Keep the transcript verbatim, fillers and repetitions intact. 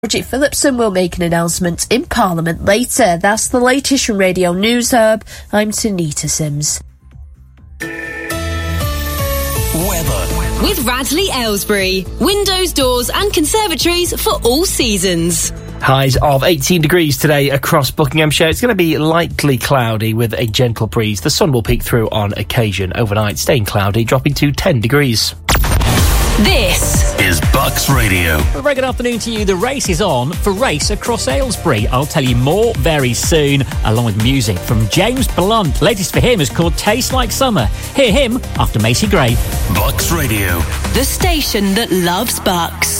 Roger Phillipson will make an announcement in Parliament later. That's the latest from Radio News Hub. I'm Tanita Sims. Weather. With Radley Aylesbury. Windows, doors and conservatories for all seasons. Highs of eighteen degrees today across Buckinghamshire. It's going to be lightly cloudy with a gentle breeze. The sun will peek through on occasion. Overnight, staying cloudy, dropping to ten degrees. This is Bucks Radio. Well, a very good afternoon to you. The race is on for Race Across Aylesbury. I'll tell you more very soon, along with music from James Blunt. Latest for him is called Taste Like Summer. Hear him after Macy Gray. Bucks Radio. The station that loves Bucks.